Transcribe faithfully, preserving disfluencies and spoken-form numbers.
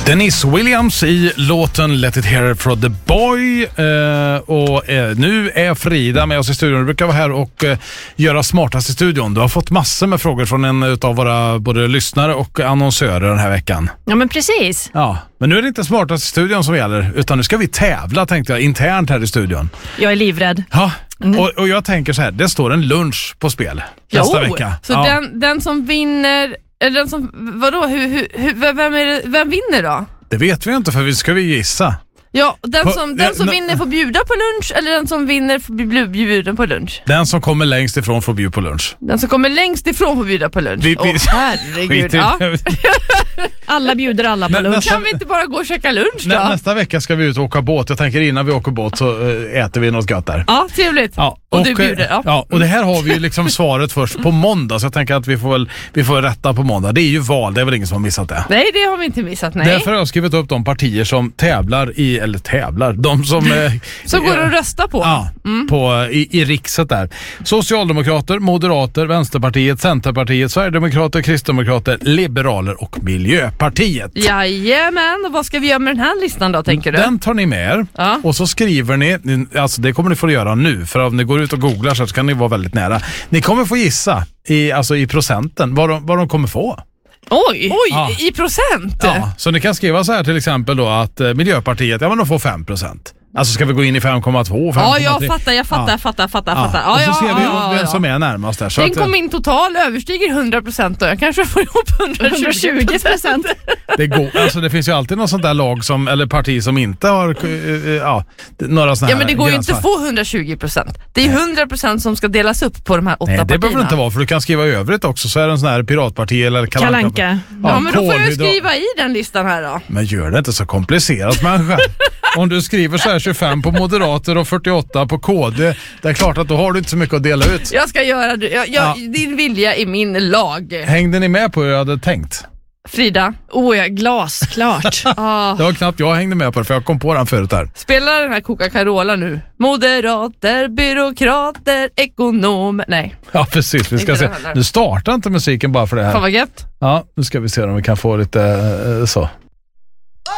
Dennis Williams i låten Let It Hear From The Boy. Eh, och eh, nu är Frida med oss i studion. Du brukar vara här och eh, göra smartast i studion. Du har fått massor med frågor från en av våra både lyssnare och annonsörer den här veckan. Ja, men precis. Ja, men nu är det inte smartast i studion som gäller, utan nu ska vi tävla, tänkte jag, internt här i studion. Jag är livrädd. Ja, mm. och, och jag tänker så här, det står en lunch på spel nästa jo, vecka. Så ja. den, den som vinner, eller den som, vadå, hur, hur, hur, vem, är det, vem vinner då? Det vet vi inte, för vi ska vi gissa. Ja, den på, som, den som ja, vinner får bjuda på lunch, eller den som vinner får bli bjuden på lunch? Den som kommer längst ifrån får bjuda på lunch. Den som kommer längst ifrån får bjuda på lunch. Vi, vi, Åh, herregud. Ja. Alla bjuder alla på Nä, lunch. nästa, Kan vi inte bara gå och käka lunch då? nä, nästa vecka ska vi ut och åka båt. Jag tänker innan vi åker båt så äh, äter vi något gott där. Ja, trevligt. Ja, och, och du bjuder. Ja. ja, och det här har vi ju liksom svaret först på måndag, så jag tänker att vi får väl, vi får rätta på måndag. Det är ju val, det är väl ingen som har missat det. Nej, det har vi inte missat, nej. Därför har jag skrivit upp de partier som tävlar i, eller tävlar, de som... Eh, som går att rösta på. Ja, mm. på, i, i rikset där. Socialdemokrater, Moderater, Vänsterpartiet, Centerpartiet, Sverigedemokrater, Kristdemokrater, Liberaler och Miljöpartiet. Jajamän, och vad ska vi göra med den här listan då, tänker du? Den tar ni med er, ja. och så skriver ni, alltså det kommer ni få göra nu, för om ni går ut och googlar så kan ni vara väldigt nära. Ni kommer få gissa i, alltså i procenten vad de, vad de kommer få. Oj, Oj ja. i procent? Ja, så ni kan skriva så här till exempel då att eh, Miljöpartiet, ja men de får fem procent. Alltså ska vi gå in i fem komma två, fem komma tre? Ja, jag fattar, jag fattar, ja. fattar, fattar, ja. fattar. Ja, och så ja, ser vi ja, vem ja. som är närmast där. Så Tänk att, om min total överstiger hundra procent då. Jag kanske får ihop hundratjugo procent. det går, alltså det finns ju alltid något sånt där lag som, eller parti som inte har uh, ja, några såna här. Ja, men det går ju inte gränsfall. att få hundratjugo procent. Det är hundra procent som ska delas upp på de här åtta Nej, det partierna. behöver inte vara, för du kan skriva i övrigt också, så är det en sån här piratparti eller Kalle Anka. Ja, ja, men då får jag kolhydrat. skriva i den listan här då. Men gör det inte så komplicerat, människa. Om du skriver så här tjugofem på Moderater och fyrtioåtta på K D, det är klart att då har du inte så mycket att dela ut. Jag ska göra det. Jag, jag, Ja. Din vilja är min lag. Hängde ni med på hur jag hade tänkt? Frida. Åh, ja, glasklart. Ah. Det var knappt jag hängde med på det, för jag kom på den förut här. Spelar den här Coca-Cola nu? Moderater, byråkrater, ekonomer. Nej. Ja, precis. Vi ska Inte se. den heller. Nu startar inte musiken bara för det Fan här. vad gött. Ja, nu ska vi se om vi kan få lite uh, så.